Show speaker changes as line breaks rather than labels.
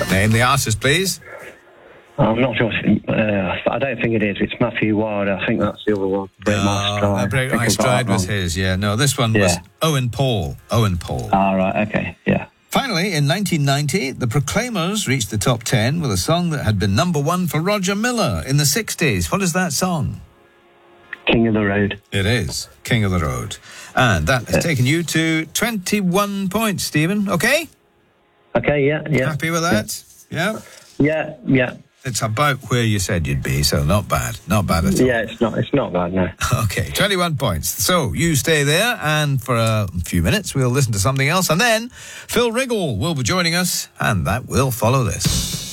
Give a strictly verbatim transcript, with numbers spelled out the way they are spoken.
Name the artist, please.
I'm not sure. Uh, I don't think it is. It's Matthew Ward. I think that's the other one. Break My Stride.
Break My Stride was his, yeah. No, this one
yeah.
was Owen Paul. Owen Paul.
Ah, right, okay, yeah.
Finally, in nineteen ninety, the Proclaimers reached the top ten with a song that had been number one for Roger Miller in the sixties. What is that song?
King of the Road.
It is. King of the Road. And that has yeah. taken you to twenty-one points, Stephen. Okay?
Okay, yeah, yeah.
Happy with that?
Yeah? Yeah, yeah. yeah.
It's about where you said you'd be, so not bad. Not bad at all.
Yeah, it's not, it's not bad, no.
Okay, twenty-one points. So, you stay there, and for a few minutes, we'll listen to something else, and then Phil Riggle will be joining us, and that will follow this.